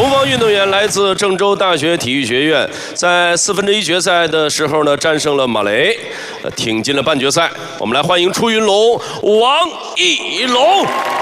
红方运动员来自郑州大学体育学院，在1/4决赛的时候呢，战胜了马雷，挺进了半决赛。我们来欢迎出云龙王艺龙。